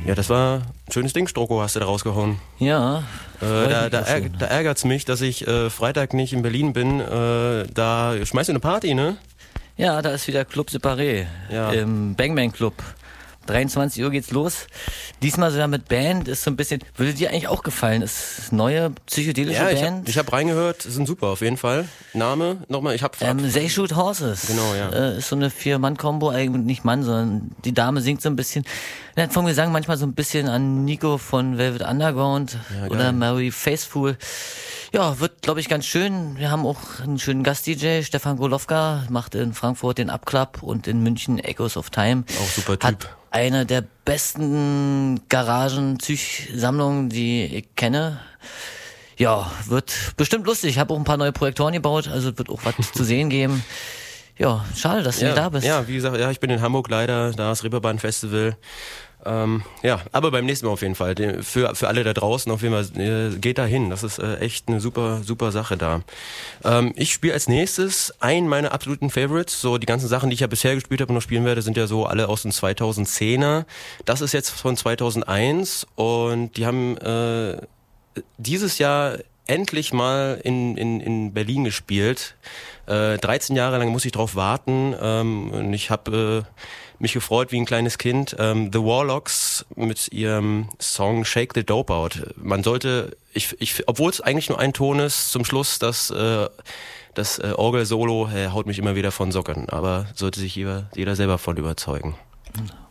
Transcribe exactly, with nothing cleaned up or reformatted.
Ja, das war ein schönes Ding, Stroko, hast du da rausgehauen. Ja. Äh, da da, ärg- da ärgert es mich, dass ich äh, Freitag nicht in Berlin bin. Äh, da schmeißt du eine Party, ne? Ja, da ist wieder Club Separé Ja. im Bang Bang Club. dreiundzwanzig Uhr geht's los. Diesmal sogar mit Band, ist so ein bisschen, würde dir eigentlich auch gefallen, ist neue psychedelische Ja, ich Band. habe ich hab reingehört, sind super auf jeden Fall. Name, nochmal, ich hab... Ähm, They Shoot Horses. Genau, ja. Äh, ist so eine Vier-Mann-Kombo, eigentlich nicht Mann, sondern die Dame singt so ein bisschen, ja, vom Gesang manchmal so ein bisschen an Nico von Velvet Underground Ja, oder geil. Mary Faithfull. Ja, wird, glaube ich, ganz schön. Wir haben auch einen schönen Gast-D J, Stefan Golowka, macht in Frankfurt den Up-Club und in München Echoes of Time. Auch super Typ. Hat eine der besten Garagen-Psych-Sammlungen, die ich kenne. Ja, wird bestimmt lustig. Ich habe auch ein paar neue Projektoren gebaut, also wird auch was zu sehen geben. Ja, schade, dass du ja, nicht da bist. Ja, wie gesagt, ja, ich bin in Hamburg leider, da ist Reeperbahn Festival. Ähm, ja, aber beim nächsten Mal auf jeden Fall. Den- Für, für alle da draußen auf jeden Fall, äh, geht da hin. Das ist äh, echt eine super, super Sache da. Ähm, ich spiele als nächstes einen meiner absoluten Favorites. So die ganzen Sachen, die ich ja bisher gespielt habe und noch spielen werde, sind ja so alle aus den zweitausendzehner. Das ist jetzt von zweitausendeins und die haben äh, dieses Jahr endlich mal in, in, in Berlin gespielt. Äh, dreizehn Jahre lang muss ich drauf warten ähm, und ich habe äh, mich gefreut wie ein kleines Kind. Ähm, The Warlocks mit ihrem Song Shake the Dope Out. Man sollte, ich, ich, obwohl es eigentlich nur ein Ton ist, zum Schluss das, äh, das äh, Orgel-Solo äh, haut mich immer wieder von Socken. Aber sollte sich jeder, jeder selber von überzeugen.